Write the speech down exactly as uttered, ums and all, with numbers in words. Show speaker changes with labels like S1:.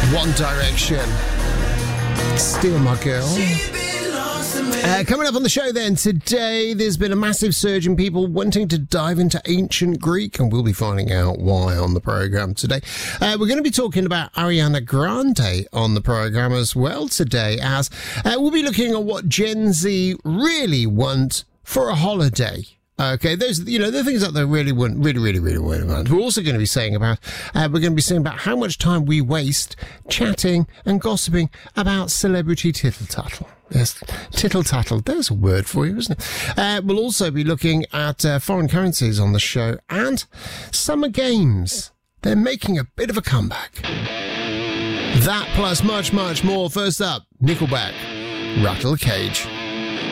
S1: One Direction. Steal My Girl. Uh, coming up on the show then, today there's been a massive surge in people wanting to dive into ancient Greek, and we'll be finding out why on the programme today. Uh, we're going to be talking about Ariana Grande on the programme as well today, as uh, we'll be looking at what Gen Z really want for a holiday. Okay, those, you know, the things that they really want, really, really, really want. We're also going to be saying about, uh, we're going to be saying about how much time we waste chatting and gossiping about celebrity tittle-tattle. Yes, tittle-tattle, there's a word for you, isn't it? Uh, we'll also be looking at uh, foreign currencies on the show and summer games. They're making a bit of a comeback. That plus much, much more. First up, Nickelback, Rattle Cage.